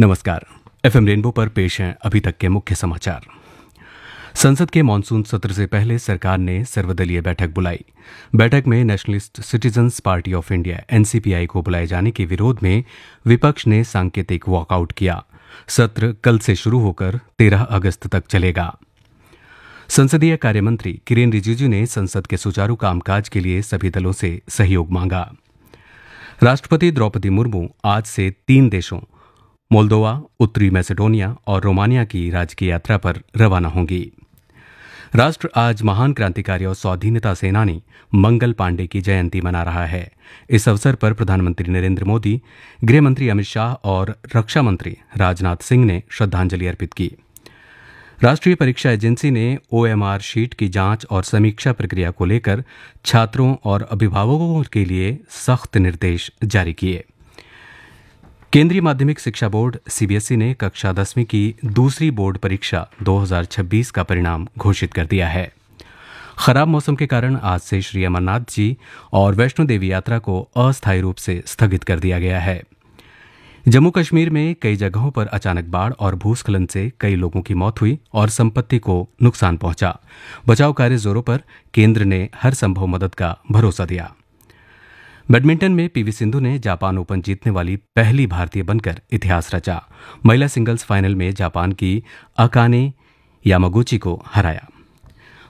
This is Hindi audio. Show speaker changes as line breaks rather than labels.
नमस्कार। एफएम रेनबो पर पेश हैं अभी तक के मुख्य समाचार। संसद के मानसून सत्र से पहले सरकार ने सर्वदलीय बैठक बुलाई। बैठक में nationalist citizens party of India NCPI को बुलाए जाने के विरोध में विपक्ष ने सांकेतिक वॉकआउट किया। सत्र कल से शुरू होकर 13 अगस्त तक चलेगा। संसदीय कार्यमंत्री किरेन रिजिजू ने संसद के सुचारू कामकाज के लिए सभी दलों से सहयोग मांगा। राष्ट्रपति द्रौपदी मुर्मू आज से 3 देशों मोल्दोवा, उत्तरी मैसेडोनिया और रोमानिया की राजकीय यात्रा पर रवाना होंगी। राष्ट्र आज महान क्रांतिकारी और स्वाधीनता सेनानी मंगल पांडे की जयंती मना रहा है। इस अवसर पर प्रधानमंत्री नरेंद्र मोदी, गृह मंत्री अमित शाह और रक्षा मंत्री राजनाथ सिंह ने श्रद्धांजलि अर्पित की। राष्ट्रीय परीक्षा एजेंसी ने ओएमआर शीट की जांच और समीक्षा प्रक्रिया को लेकर छात्रों और अभिभावकों के लिए सख्त निर्देश जारी किए। केंद्रीय माध्यमिक शिक्षा बोर्ड सीबीएसई ने कक्षा 10वीं की दूसरी बोर्ड परीक्षा 2026 का परिणाम घोषित कर दिया है। खराब मौसम के कारण आज से श्री अमरनाथ जी और वैष्णो देवी यात्रा को अस्थायी रूप से स्थगित कर दिया गया है। जम्मू कश्मीर में कई जगहों पर अचानक बाढ़ और भूस्खलन से कई लोगों की मौत हुई और संपत्ति को नुकसान पहुंचा। बचाव कार्य जोरों पर, केंद्र ने हर संभव मदद का भरोसा दिया। बैडमिंटन में पीवी सिंधु ने जापान ओपन जीतने वाली पहली भारतीय बनकर इतिहास रचा। महिला सिंगल्स फाइनल में जापान की अकाने यामागुची को हराया।